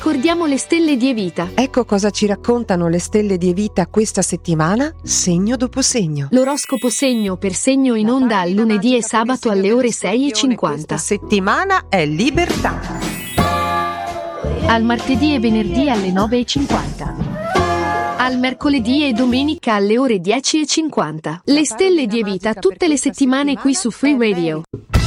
Ricordiamo le stelle di Evita. Ecco cosa ci raccontano le stelle di Evita questa settimana, segno dopo segno. L'oroscopo segno per segno in onda al lunedì e sabato alle ore 6:50. Questa settimana è libertà. Al martedì e venerdì alle 9:50. Al mercoledì e domenica alle ore 10:50. Le stelle di Evita tutte le settimane qui su Free Radio.